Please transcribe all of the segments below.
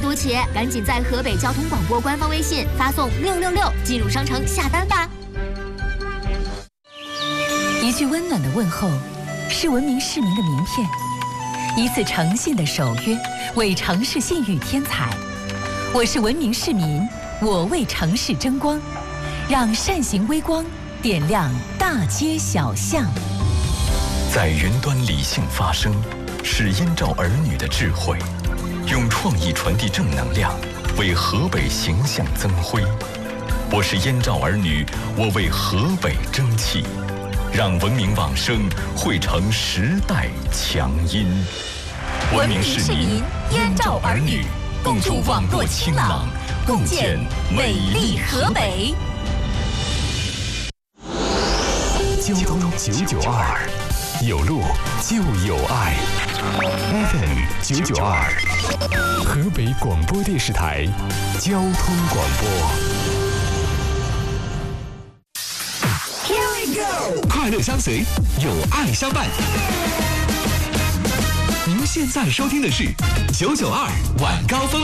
读企业赶紧在河北交通广播官方微信发送666进入商城下单吧。 一句温暖的问候，是文明市民的名片；一次诚信的守约，为城市信誉添彩。我是文明市民，我为城市争光，让善行微光点亮大街小巷。 在云端理性发声，是燕赵儿女的智慧，用创意传递正能量，为河北形象增辉。我是燕赵儿女，我为河北争气，让文明往声汇成时代强音。文明市民，燕赵儿女，共筑网络清朗，共建美丽河北。 交通992，有路就有爱。FM 992，河北广播电视台交通广播。快乐相随，有爱相伴。您现在收听的是992晚高峰。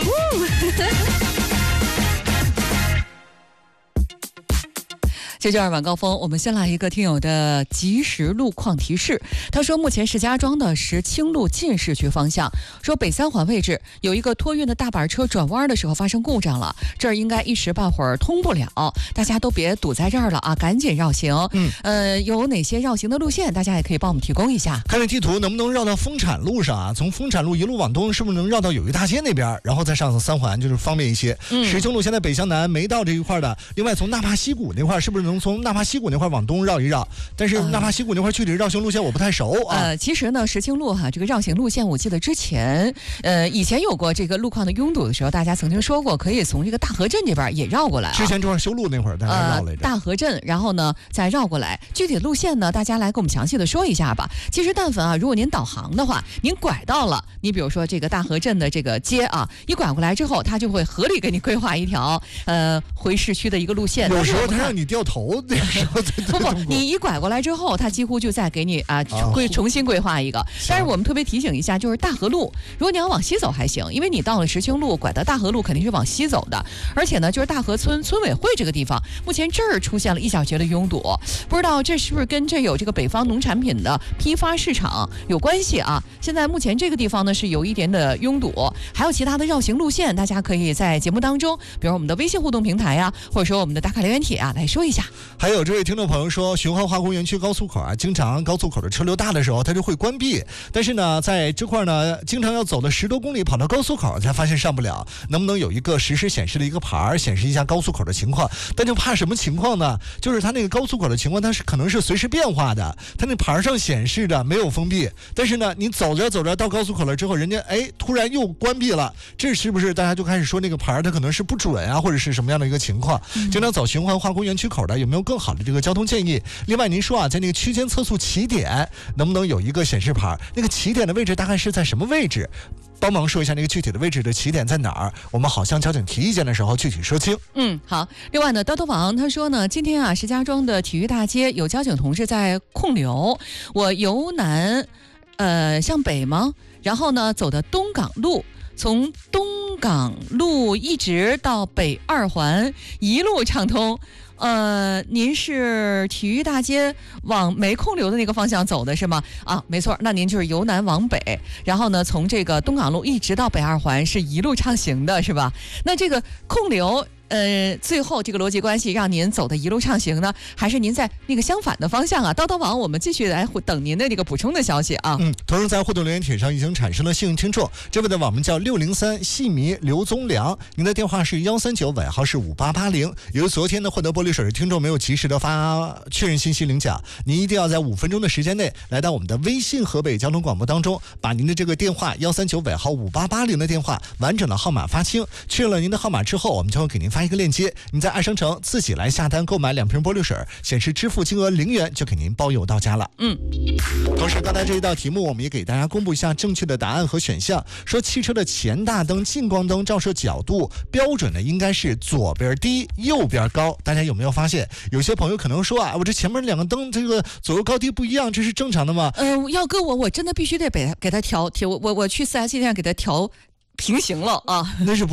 992晚高峰，我们先来一个听友的即时路况提示。他说，目前石家庄的石青路进市区方向，说北三环位置有一个托运的大板车转弯的时候发生故障了，这儿应该一时半会儿通不了，大家都别堵在这儿了啊，赶紧绕行。有哪些绕行的路线，大家也可以帮我们提供一下。 看这地图能不能绕到丰产路上啊？从丰产路一路往东，是不是能绕到友谊大街那边，然后再上三环，就是方便一些。石青路现在北向南没到这一块的，另外从纳帕溪谷那块是不是能从纳帕溪谷那块往东绕一绕？但是纳帕溪谷那块具体绕行路线我不太熟啊。 其实呢，石青路这个绕行路线，我记得之前以前有过这个路况的拥堵的时候，大家曾经说过可以从这个大河镇这边也绕过来。 之前这块修路那会儿大家绕来着。 大河镇，然后呢再绕过来。具体路线呢，大家来给我们详细的说一下吧。其实但凡如果您导航的话，您拐到了，你比如说这个大河镇的这个街啊，一拐过来之后，它就会合理给你规划一条回市区的一个路线。 有时候它让你掉头，那个时候不，你一拐过来之后，它几乎就再给你重新规划一个。但是我们特别提醒一下，就是大河路，如果你要往西走还行，因为你到了石青路拐到大河路肯定是往西走的，而且呢，就是大河村村委会这个地方，目前这儿出现了1小节的拥堵，不知道这是不是跟这有这个北方农产品的批发市场有关系啊？现在目前这个地方呢是有一点的拥堵，还有其他的绕行路线，大家可以在节目当中，比如我们的微信互动平台或者说我们的打卡留言帖来说一下。 还有这位听众朋友说，循环化工园区高速口经常高速口的车流大的时候它就会关闭，但是呢在这块呢经常要走了10多公里跑到高速口才发现上不了，能不能有一个实时显示的一个牌显示一下高速口的情况？但就怕什么情况呢？就是它那个高速口的情况它是可能是随时变化的，它那牌上显示的没有封闭，但是呢你走着走着到高速口了之后，人家突然又关闭了，这是不是大家就开始说那个牌它可能是不准啊，或者是什么样的一个情况？经常走循环化工园区口的有没有更好的这个交通建议？另外您说在那个区间测速起点能不能有一个显示牌？那个起点的位置大概是在什么位置？帮忙说一下那个具体的位置的起点在哪儿？我们好向交警提意见的时候具体说清。 好。另外呢，叨叨王他说呢，今天石家庄的体育大街有交警同志在控流，我由南向北吗？然后呢走的东港路，从东港路一直到北2环，一路畅通。您是体育大街往没控流的那个方向走的是吗？没错，那您就是由南往北，然后呢从这个东港路一直到北2环是一路畅行的是吧？那这个控流最后这个逻辑关系让您走的一路畅行呢，还是您在那个相反的方向啊？叨叨王，我们继续来等您的这个补充的消息啊。 同时在互动留言帖上已经产生了幸运听众，这位的网名叫603戏迷刘宗良，您的电话是139，尾号是5880。由于昨天呢获得玻璃水的听众没有及时的发确认信息领奖，您一定要在5分钟的时间内来到我们的微信河北交通广播当中，把您的这个电话139尾号5880的电话完整的号码发清。确认了您的号码之后，我们就会给您发一个链接，您在爱商城自己来下单购买2瓶玻璃水，显示支付金额0元就给您包邮到家了。同时刚才这一道题目我们也给大家公布一下正确的答案和选项，说汽车的前大灯近光灯照射角度标准的应该是左边低右边高。大家有没有发现有些朋友可能说我这前面2个灯这个左右高低不一样，这是正常的吗？ 要搁我真的必须得给他调，我去4S店上给他调平行了啊， 那是不